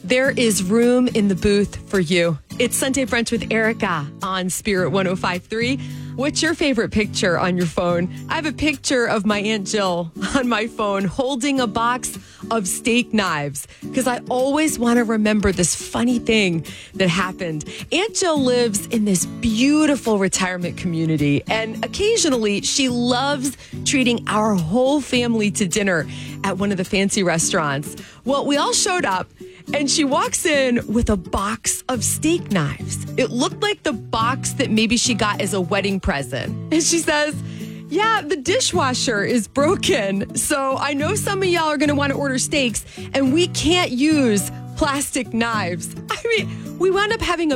There is room in the booth for you. It's Sunday Brunch with Erica on Spirit 105.3. What's your favorite picture on your phone? I have a picture of my Aunt Jill on my phone holding a box of steak knives because I always want to remember this funny thing that happened. Aunt Jill lives in this beautiful retirement community, and occasionally she loves treating our whole family to dinner at one of the fancy restaurants. Well, we all showed up, and she walks in with a box of steak knives. It looked like the box that maybe she got as a wedding present. And she says, yeah, the dishwasher is broken. So I know some of y'all are going to want to order steaks, and we can't use plastic knives. I mean, we wound up having a